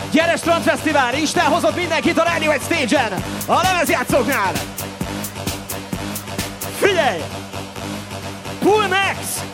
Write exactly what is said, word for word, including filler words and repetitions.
Gyere Strandfesztivál, Isten hozott mindenkit a Rádió egy stage-en, a lemezjátszóknál. Figyelj! Pull Max!